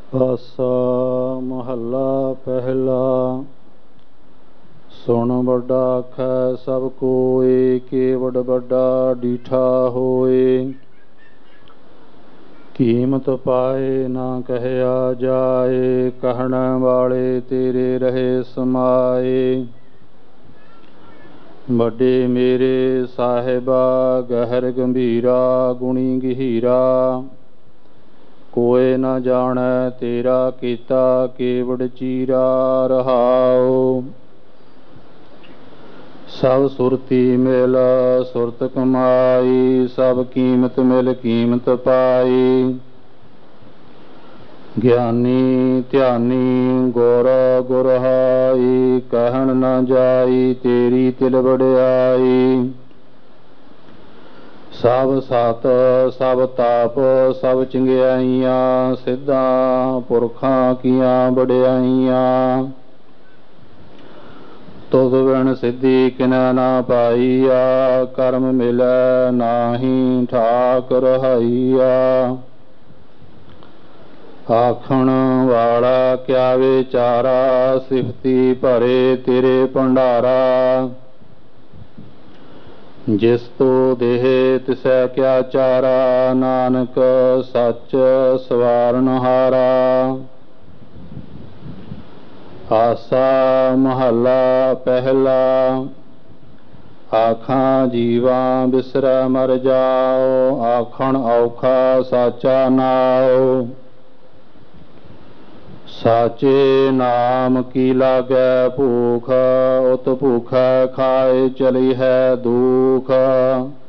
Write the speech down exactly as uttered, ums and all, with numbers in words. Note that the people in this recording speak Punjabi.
ਆਸਾ ਮਹੱਲਾ ਪਹਿਲਾ। ਸੁਣ ਵੱਡਾ ਆਖੈ ਸਭ ਕੋਇ, ਕੇਵਡ ਵੱਡਾ ਡੀਠਾ ਹੋਏ। ਕੀਮਤ ਪਾਏ ਨਾ ਕਹਿਆ ਜਾਏ, ਕਹਿਣ ਵਾਲੇ ਤੇਰੇ ਰਹੇ ਸਮਾਏ। ਵੱਡੇ ਮੇਰੇ ਸਾਹਿਬਾ ਗਹਿਰ ਗੰਭੀਰਾ, ਗੁਣੀ ਗਹੀਰਾ। ਕੋਇ ਨਾ ਜਾਣੈ ਤੇਰਾ ਕੀਤਾ, ਕੇਵਡ ਚੀਰਾ ਰਹਾਉ। ਸਭ ਸੁਰਤੀ ਮਿਲ ਸੁਰਤ ਕਮਾਈ, ਸਭ ਕੀਮਤ ਮਿਲ ਕੀਮਤ ਪਾਈ। ਗਿਆਨੀ ਧਿਆਨੀ ਗੁਰ ਗੁਰਹਾਈ, ਕਹਿਣ ਨਾ ਜਾਈ ਤੇਰੀ ਤਿਲ ਵਡਿਆਈ। ਸਭ ਸਤ ਸਭ ਤਾਪ ਸਭ ਚੰਗਿਆਈਆਂ, ਸਿੱਧਾਂ ਪੁਰਖਾਂ ਕੀਆਂ ਵਡਿਆਈਆਂ। ਤੁਧ ਬਿਨ ਸਿੱਧੀ ਕਿਨੈ ਨਾ ਪਾਈਆ, ਕਰਮ ਮਿਲੈ ਨਾਹੀ ਠਾਕ ਰਹਾਈਆ। ਆਖਣ ਵਾਲਾ ਕਿਆ ਵਿਚਾਰਾ, ਸਿਫਤੀ ਭਰੇ ਤੇਰੇ ਭੰਡਾਰਾ। ਜਿਸ ਤੋ ਦੇਹ ਤਿਸੈ ਕਿਆ ਚਾਰਾ, ਨਾਨਕ ਸੱਚ ਸਵਾਰਨਹਾਰਾ। ਆਸਾ ਮਹੱਲਾ ਪਹਿਲਾ। ਆਖਾਂ ਜੀਵਾਂ ਬਿਸਰੈ ਮਰ ਜਾਓ, ਆਖਣ ਔਖਾ ਸਾਚਾ ਨਾਉ। ਸਾਚੇ ਨਾਮ ਕੀ ਲਾਗੈ ਭੂਖ, ਉਤ ਭੂਖੈ ਖਾਏ ਚਲੀ ਹੈ ਦੂਖ।